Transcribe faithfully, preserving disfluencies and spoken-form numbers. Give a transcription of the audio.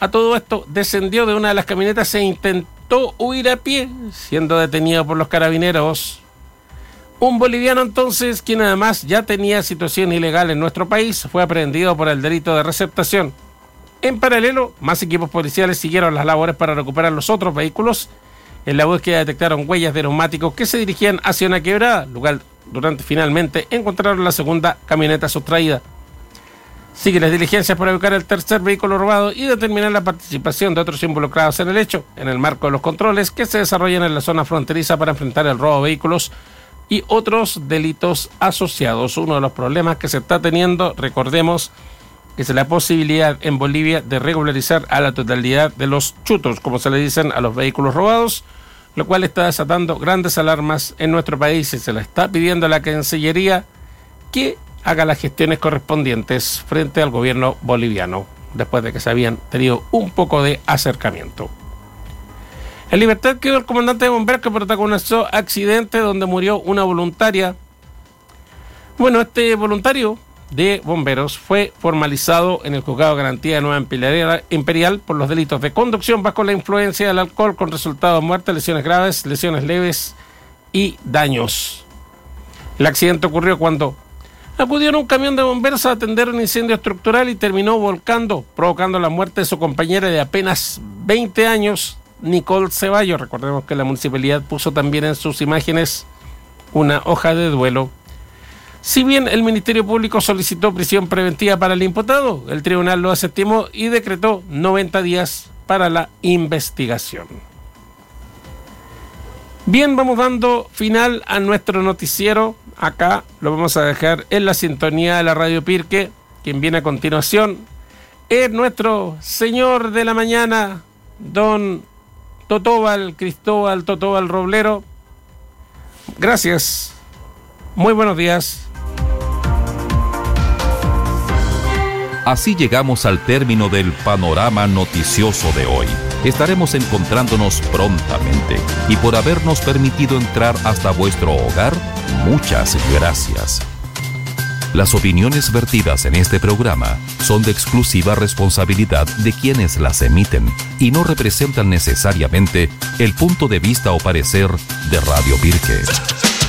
A todo esto, descendió de una de las camionetas e intentó huir a pie, siendo detenido por los carabineros. Un boliviano entonces, quien además ya tenía situación ilegal en nuestro país, fue aprehendido por el delito de receptación. En paralelo, más equipos policiales siguieron las labores para recuperar los otros vehículos. En la búsqueda detectaron huellas de neumáticos que se dirigían hacia una quebrada, lugar donde finalmente encontraron la segunda camioneta sustraída. Sigue las diligencias para ubicar el tercer vehículo robado y determinar la participación de otros involucrados en el hecho, en el marco de los controles que se desarrollan en la zona fronteriza para enfrentar el robo de vehículos y otros delitos asociados. Uno de los problemas que se está teniendo, recordemos, es la posibilidad en Bolivia de regularizar a la totalidad de los chutos, como se le dicen a los vehículos robados, lo cual está desatando grandes alarmas en nuestro país y se le está pidiendo a la Cancillería que haga las gestiones correspondientes frente al gobierno boliviano, después de que se habían tenido un poco de acercamiento. En libertad quedó el comandante de bomberos que protagonizó accidente donde murió una voluntaria. Bueno, este voluntario de bomberos fue formalizado en el Juzgado de Garantía de Nueva Imperial por los delitos de conducción bajo la influencia del alcohol con resultado de muerte, lesiones graves, lesiones leves y daños. El accidente ocurrió cuando acudió en un camión de bomberos a atender un incendio estructural y terminó volcando, provocando la muerte de su compañera de apenas veinte años, Nicole Ceballos. Recordemos que la municipalidad puso también en sus imágenes una hoja de duelo. Si bien el Ministerio Público solicitó prisión preventiva para el imputado, el tribunal lo desestimó y decretó noventa días para la investigación. Bien, vamos dando final a nuestro noticiero. Acá lo vamos a dejar en la sintonía de la Radio Pirque. Quien viene a continuación es nuestro señor de la mañana, don Totóbal, Cristóbal Totóbal Roblero. Gracias. Muy buenos días. Así llegamos al término del panorama noticioso de hoy. Estaremos encontrándonos prontamente y por habernos permitido entrar hasta vuestro hogar, muchas gracias. Las opiniones vertidas en este programa son de exclusiva responsabilidad de quienes las emiten y no representan necesariamente el punto de vista o parecer de Radio Pirque.